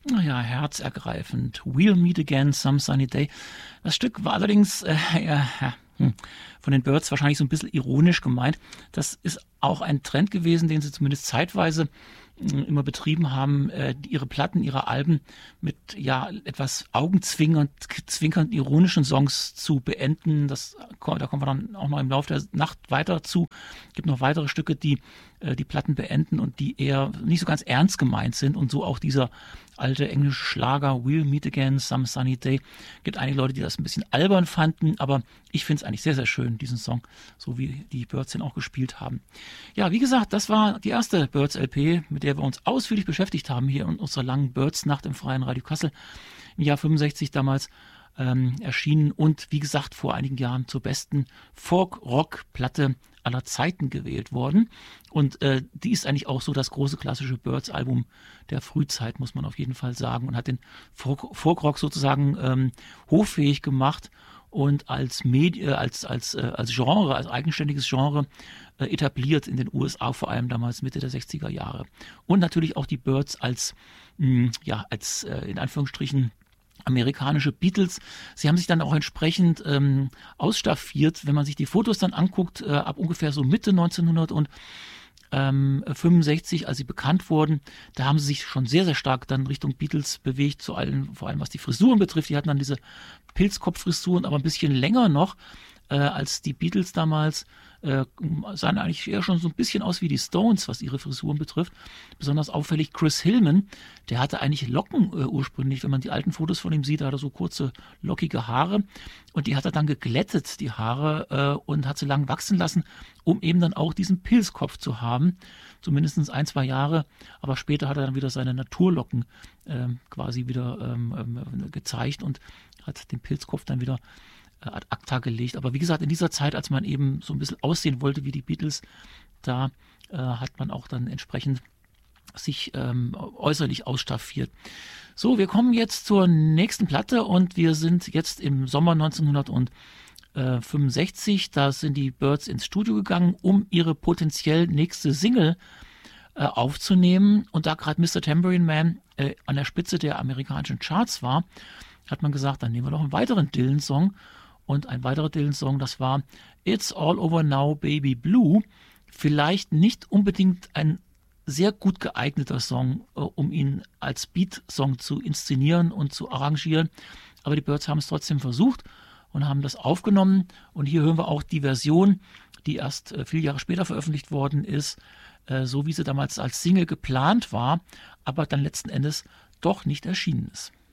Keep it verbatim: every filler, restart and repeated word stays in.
Naja, herzergreifend. We'll Meet Again Some Sunny Day. Das Stück war allerdings äh, ja, ja, hm, von den Byrds wahrscheinlich so ein bisschen ironisch gemeint. Das ist auch ein Trend gewesen, den sie zumindest zeitweise äh, immer betrieben haben, äh, die, ihre Platten, ihre Alben mit ja etwas augenzwinkernd, zwinkernd ironischen Songs zu beenden. Das, da kommen wir dann auch noch im Laufe der Nacht weiter zu. Es gibt noch weitere Stücke, die äh, die Platten beenden und die eher nicht so ganz ernst gemeint sind, und so auch dieser alte englische Schlager We'll Meet Again Some Sunny Day. Gibt einige Leute, die das ein bisschen albern fanden, aber ich finde es eigentlich sehr, sehr schön, diesen Song, so wie die Byrds den auch gespielt haben. Ja, wie gesagt, das war die erste Byrds-L P, mit der wir uns ausführlich beschäftigt haben hier in unserer langen Byrds-Nacht im Freien Radio Kassel im Jahr fünfundsechzig damals ähm, erschienen und wie gesagt vor einigen Jahren zur besten Folk-Rock-Platte aller Zeiten gewählt worden. Und äh, die ist eigentlich auch so das große klassische Byrds-Album der Frühzeit, muss man auf jeden Fall sagen, und hat den Folk-Rock sozusagen ähm, hoffähig gemacht und als Medi äh, als als äh, als Genre, als eigenständiges Genre äh, etabliert in den U S A, vor allem damals Mitte der sechziger Jahre. Und natürlich auch die Byrds als mh, ja als äh, in Anführungsstrichen amerikanische Beatles. Sie haben sich dann auch entsprechend ähm, ausstaffiert, wenn man sich die Fotos dann anguckt, äh, ab ungefähr so Mitte neunzehnhundertfünfundsechzig, als sie bekannt wurden. Da haben sie sich schon sehr, sehr stark dann Richtung Beatles bewegt, zu allen, vor allem was die Frisuren betrifft. Die hatten dann diese Pilzkopffrisuren, aber ein bisschen länger noch äh, als die Beatles damals. Äh, sahen eigentlich eher schon so ein bisschen aus wie die Stones, was ihre Frisuren betrifft. Besonders auffällig Chris Hillman, der hatte eigentlich Locken äh, ursprünglich, wenn man die alten Fotos von ihm sieht, da hat er so kurze, lockige Haare, und die hat er dann geglättet, die Haare, äh, und hat sie lang wachsen lassen, um eben dann auch diesen Pilzkopf zu haben, zumindest ein, zwei Jahre, aber später hat er dann wieder seine Naturlocken äh, quasi wieder ähm, äh, gezeigt und hat den Pilzkopf dann wieder ad acta gelegt. Aber wie gesagt, in dieser Zeit, als man eben so ein bisschen aussehen wollte wie die Beatles, da äh, hat man auch dann entsprechend sich ähm, äußerlich ausstaffiert. So, wir kommen jetzt zur nächsten Platte und wir sind jetzt im Sommer neunzehnhundertfünfundsechzig. Da sind die Byrds ins Studio gegangen, um ihre potenziell nächste Single äh, aufzunehmen. Und da gerade Mister Tambourine Man äh, an der Spitze der amerikanischen Charts war, hat man gesagt, dann nehmen wir noch einen weiteren Dylan-Song. Und ein weiterer Dylan-Song, das war It's All Over Now, Baby Blue. Vielleicht nicht unbedingt ein sehr gut geeigneter Song, um ihn als Beat-Song zu inszenieren und zu arrangieren. Aber die Byrds haben es trotzdem versucht und haben das aufgenommen. Und hier hören wir auch die Version, die erst viele Jahre später veröffentlicht worden ist, so wie sie damals als Single geplant war, aber dann letzten Endes doch nicht erschienen ist.